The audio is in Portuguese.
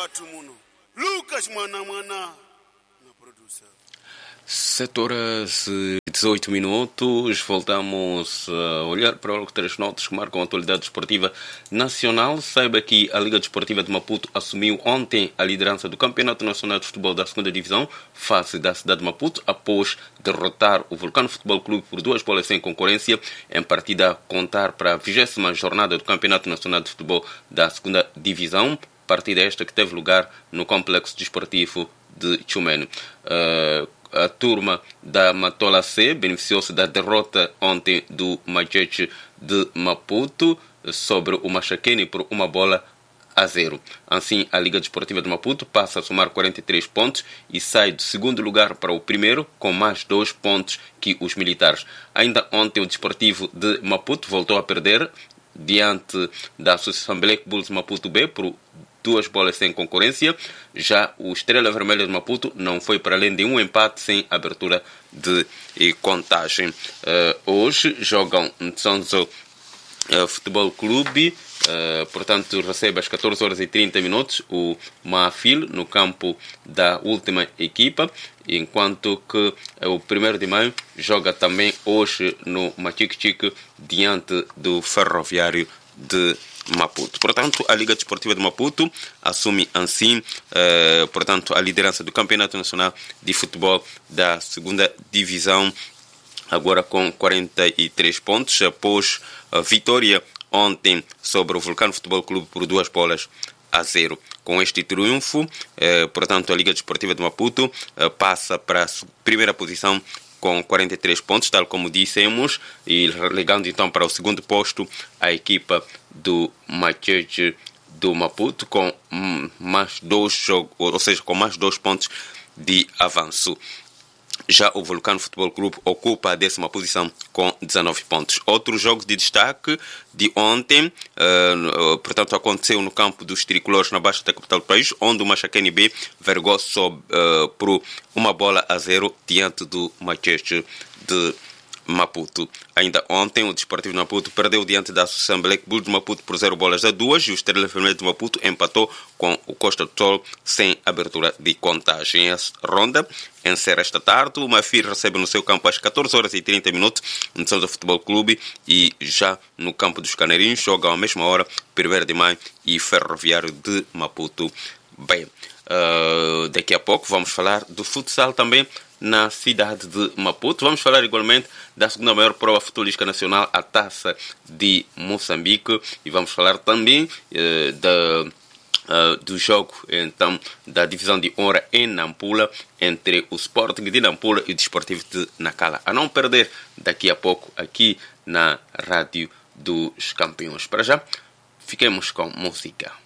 watu muno. Lucas Mwana na produção. 7h18. Voltamos a olhar para outras notas que marcam a atualidade desportiva nacional. Saiba que a Liga Desportiva de Maputo assumiu ontem a liderança do Campeonato Nacional de Futebol da 2ª Divisão, face da cidade de Maputo, após derrotar o Vulcano Futebol Clube por 2 bolas sem concorrência, em partida a contar para a 20ª jornada do Campeonato Nacional de Futebol da 2ª Divisão. Partida esta que teve lugar no Complexo Desportivo de Chumeno. A turma da Matola C beneficiou-se da derrota ontem do Majeche de Maputo sobre o Machaqueni por 1-0. Assim, a Liga Desportiva de Maputo passa a somar 43 pontos e sai do segundo lugar para o primeiro, com mais 2 pontos que os militares. Ainda ontem, o Desportivo de Maputo voltou a perder diante da Associação Black Bulls Maputo B por 2 bolas sem concorrência. Já o Estrela Vermelha de Maputo não foi para além de um empate sem abertura de contagem. Hoje jogam Ntsonzo Futebol Clube, portanto recebe às 14h30 o Maafil no campo da última equipa, enquanto que o 1º de maio joga também hoje no Machique diante do Ferroviário de Maputo. Portanto, a Liga Desportiva de Maputo assume assim, a liderança do Campeonato Nacional de Futebol da 2ª Divisão, agora com 43 pontos, após a vitória ontem sobre o Vulcano Futebol Clube por 2-0. Com este triunfo, a Liga Desportiva de Maputo passa para a primeira posição com 43 pontos, tal como dissemos, e relegando então para o segundo posto a equipa do Macheche do Maputo com mais 2 jogos, ou seja, com mais 2 pontos de avanço. Já o Vulcano Futebol Clube ocupa a 10ª posição com 19 pontos. Outro jogo de destaque de ontem, aconteceu no campo dos tricolores na Baixa da capital do país, onde o Machaqueni B vergou por 1-0 diante do Macheche de Maputo. Ainda ontem, o Desportivo de Maputo perdeu diante da Associação Black Bulls de Maputo por 0-2 e o Estrela Vermelha de Maputo empatou com o Costa do Sol sem abertura de contagem. A ronda encerra esta tarde. O Mafir recebe no seu campo às 14h30 no Ntsonzo Futebol Clube, e já no campo dos Caneirinhos jogam à mesma hora 1º de maio e Ferroviário de Maputo. Bem, daqui a pouco vamos falar do futsal também na cidade de Maputo. Vamos falar igualmente da 2ª maior prova futebolística nacional, a Taça de Moçambique, e vamos falar também do jogo então da divisão de honra em Nampula entre o Sporting de Nampula e o Desportivo de Nacala. A não perder daqui a pouco aqui na Rádio dos Campeões. Para já, fiquemos com música.